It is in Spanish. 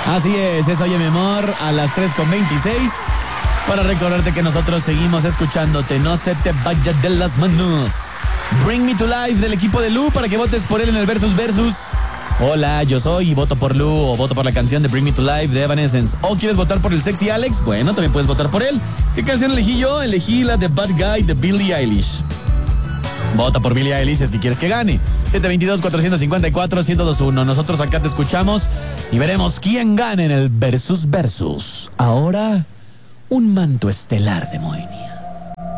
Así es Oye Mi Amor a las 3:26. Para recordarte que nosotros seguimos escuchándote, no se te vaya de las manos. Bring Me to Life del equipo de Lu para que votes por él en el Versus Versus. Hola, yo soy y voto por Lu o voto por la canción de Bring Me to Life de Evanescence. ¿O quieres votar por el Sexy Alex? Bueno, también puedes votar por él. ¿Qué canción elegí yo? Elegí la de Bad Guy de Billie Eilish. Vota por Billie Eilish si es que quieres que gane. 722-454-1021. Nosotros acá te escuchamos y veremos quién gana en el Versus Versus. Ahora, un manto estelar de Moenia.